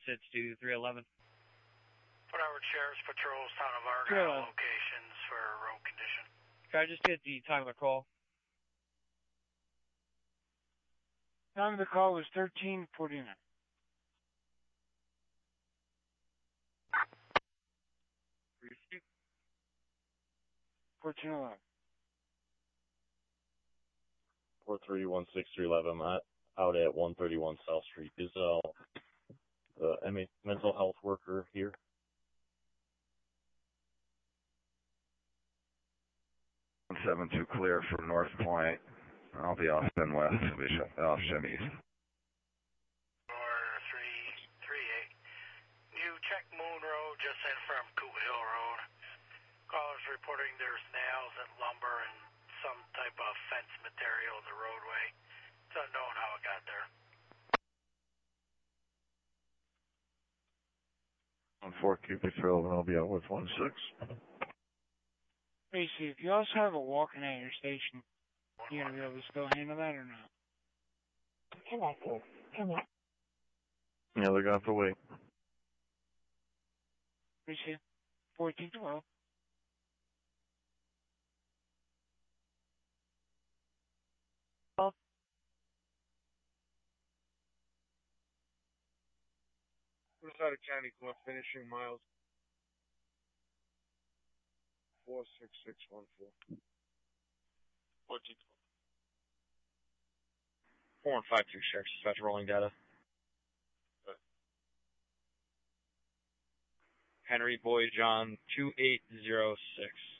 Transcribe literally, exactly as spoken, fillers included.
sits to three eleven. Port Howard Sheriff's Patrols, Town of Argyle, locations for road condition. Can I just get the time of the call? Time of the call was thirteen forty-nine. fourteen eleven. four three one six three eleven. I'm at, out at one thirty-one South Street. Is uh, the M A mental health worker here? one seven two clear from North Point. I'll be off ten West. I'll be sh- off Shem East. Order three three eight. You check Moon Road just in from Coot Hill Road. Callers reporting there's nails and lumber and some type of fence material in the roadway. It's unknown how it got there. On four Cupid Trail, and I'll be out with one six. Basically, if you also have a walking at your station, you gonna be able to still handle that or not? Come on, sir. Come on. Yeah, they're gonna have to wait. Appreciate it. fourteen twelve. What side of county come up finishing miles? Four six six one four. fourteen twelve. four one five two, Sheriff. Dispatch rolling data. Henry Boyd John two eight zero six.